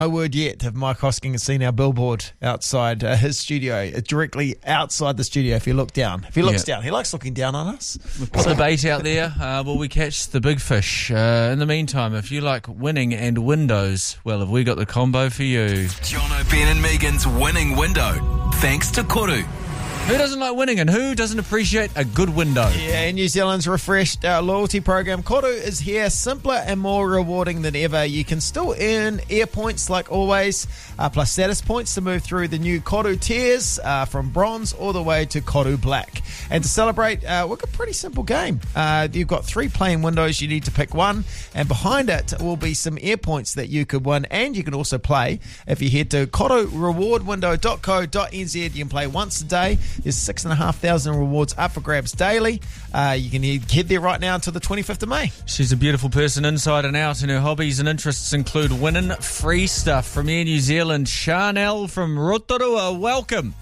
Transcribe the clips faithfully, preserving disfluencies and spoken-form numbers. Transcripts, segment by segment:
No word yet if Mike Hosking has seen our billboard outside uh, his studio, uh, directly outside the studio if you look down. If he looks Yeah. down, he likes looking down on us. We've put the bait out there. Uh, will we catch the big fish? Uh, in the meantime, if you like winning and windows, well, have we got the combo for you? John O'Ben and Megan's winning window. Thanks to Koru. Who doesn't like winning and who doesn't appreciate a good window? Yeah, and New Zealand's refreshed uh, loyalty program, Koru, is here, simpler and more rewarding than ever. You can still earn air points like always, uh, plus status points to move through the new Koru tiers uh, from bronze all the way to Koru Black. And to celebrate, uh, we've got a pretty simple game. Uh, you've got three playing windows, you need to pick one, and behind it will be some air points that you could win, and you can also play. If you head to koru reward window dot co dot n z, you can play once a day. There's six and a half thousand rewards up for grabs daily. Uh, you can head there right now until the twenty-fifth of May. She's a beautiful person inside and out, and her hobbies and interests include winning free stuff from Air New Zealand. Chanel from Rotorua, welcome.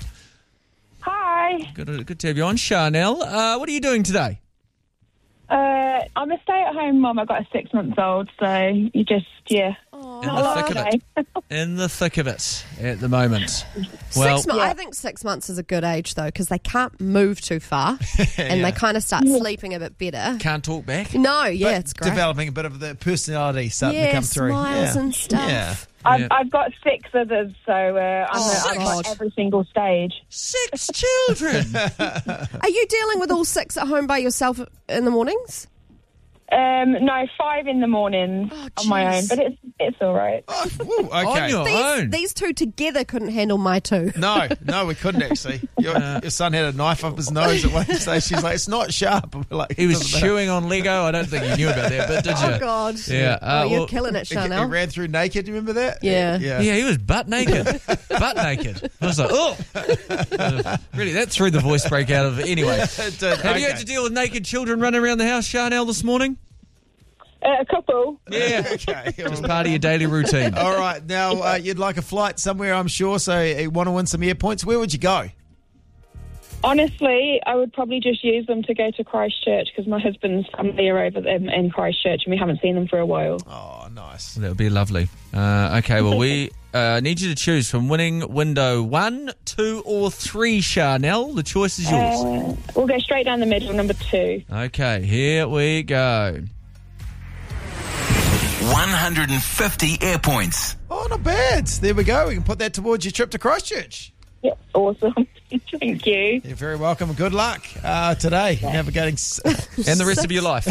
Hi. Good, good to have you on, Chanel. Uh, what are you doing today? Uh, I'm a stay-at-home mum. I've got a six-month-old, so you just, yeah. In the thick of it. In the thick of it at the moment. Well, six months. I think six months is a good age, though, because they can't move too far and Yeah. they kind of start sleeping a bit better. can't talk back. No, yeah, But it's great. developing a bit of the personality starting Yeah, to come through. smiles yeah. and stuff. Yeah. I've, Yeah. I've got six others, so uh, I'm, Oh, a, I'm God. at every single stage. Six children. Are you dealing with all six at home by yourself in the mornings? Um, no, five in the morning Oh, on my own, jeez. but it's it's all right. Oh, woo, okay. On your These, own. these two together couldn't handle my two. No, no, we couldn't actually. Your, your son had a knife up his nose at one stage. She's like, it's not sharp. We're like, He was "Doesn't matter." chewing on Lego. I don't think you knew about that, but did you? Oh, God. Yeah. Oh, Uh, you're well, killing it, He, he Chanel. ran through naked. Do you remember that? Yeah. Yeah. Yeah, he was butt naked. butt naked. I was like, oh. Uh, really, that threw the voice break out of it. Anyway. It did. Have you Okay. had to deal with naked children running around the house, Chanel, this morning? Uh, a couple. Yeah. Okay. It's part of your daily routine. All right. Now, uh, you'd like a flight somewhere, I'm sure, so you want to win some air points. Where would you go? Honestly, I would probably just use them to go to Christchurch because my husband's family are over them in Christchurch and we haven't seen them for a while. Oh, nice. That would be lovely. Uh, okay, well, we uh, need you to choose from winning window one, two, or three, Chanel. The choice is yours. Uh, we'll go straight down the middle, number two. Okay, here we go. one hundred fifty air points. Oh, not bad. There we go. We can put that towards your trip to Christchurch. Yep, awesome. Thank you. You're very welcome. Good luck uh, today navigating. S- And the rest of your life.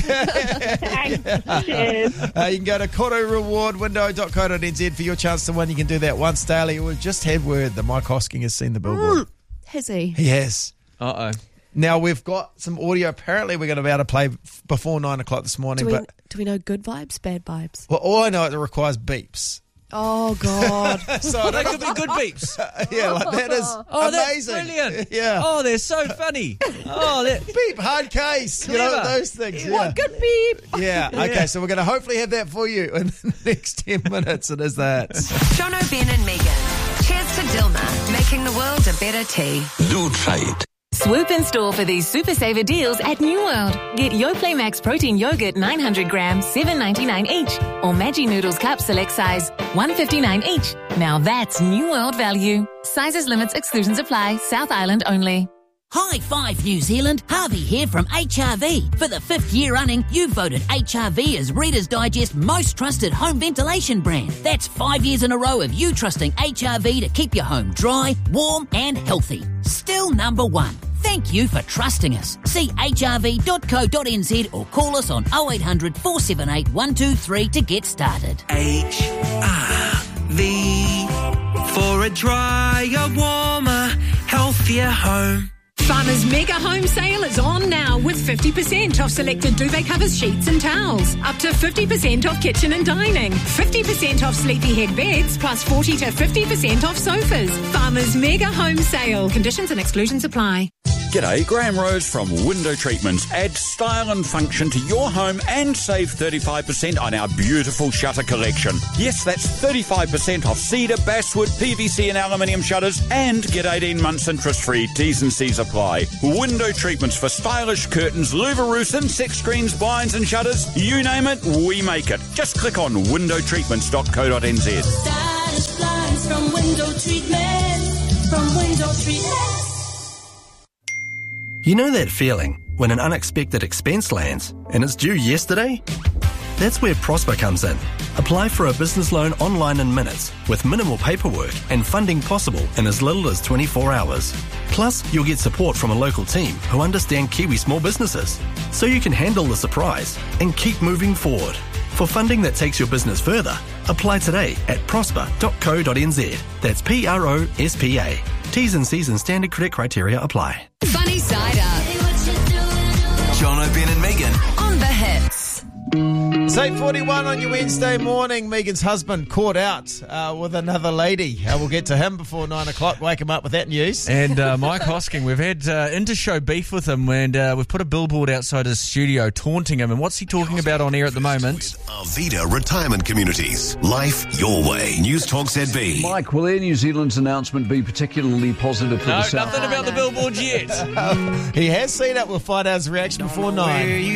Thanks. Cheers. uh, you can go to koru reward window dot co dot n z for your chance to win. You can do that once daily. We've just had word that Mike Hosking has seen the billboard. Has he? He has. Uh-oh. Now, we've got some audio. Apparently, we're going to be able to play f- before nine o'clock this morning. Do we, But do we know good vibes, bad vibes? well, all I know is it requires beeps. Oh, God. So I They don't could be good beeps. yeah, like that is Oh, amazing. that's brilliant. Yeah. Oh, they're so funny. Oh, that... Beep, hard case. You know, Clever. those things. Yeah. What good beep? Yeah. Okay, so we're going to hopefully have that for you in the next ten minutes. It is that. John O'Ben and Megan. Cheers to Dilma, making the world a better tea. Blue Trade. Swoop in store for these super saver deals at New World. Get Yoplait Max Protein Yogurt nine hundred grams, seven ninety-nine each. Or Maggi Noodles Cup Select Size, one fifty-nine each. Now that's New World value. Sizes, limits, exclusions apply. South Island only. High five, New Zealand. Harvey here from H R V. For the fifth year running, you've voted H R V as Reader's Digest most trusted home ventilation brand. That's five years in a row of you trusting H R V to keep your home dry, warm and healthy. Still number one. Thank you for trusting us. See h r v dot co dot n z or call us on oh eight hundred, four seven eight, one two three to get started. H R V for a drier, warmer, healthier home. Farmers Mega Home Sale is on now with fifty percent off selected duvet covers, sheets and towels. Up to fifty percent off kitchen and dining. fifty percent off sleepyhead beds plus forty to fifty percent off sofas. Farmers Mega Home Sale. Conditions and exclusions apply. G'day, Graham Rose from Window Treatments. Add style and function to your home and save thirty-five percent on our beautiful shutter collection. Yes, that's thirty-five percent off cedar, basswood, P V C and aluminium shutters, and get eighteen months interest-free. T's and C's apply. Window Treatments for stylish curtains, louveroos, insect screens, blinds and shutters. You name it, we make it. Just click on window treatments dot co dot n z. You know that feeling when an unexpected expense lands and it's due yesterday? That's where Prosper comes in. Apply for a business loan online in minutes with minimal paperwork and funding possible in as little as twenty-four hours. Plus, you'll get support from a local team who understand Kiwi small businesses, so you can handle the surprise and keep moving forward. For funding that takes your business further, apply today at prosper dot co dot n z. That's P R O S P A. T's and C's and standard credit criteria apply. Funny Side Up. Jono, Ben and Megan. On the hits. It's eight forty-one on your Wednesday morning. Megan's husband caught out uh, with another lady. Uh, we'll get to him before nine o'clock. Wake him up with that news. And uh, Mike Hosking, we've had uh, inter-show beef with him, and uh, we've put a billboard outside his studio taunting him. And what's he talking about on air at the moment? Arvida Retirement Communities. Life your way. News Talk Z B. Mike, will Air New Zealand's announcement be particularly positive for no, the South? nothing about the billboard yet. He has seen it. We'll find out his reaction before nine.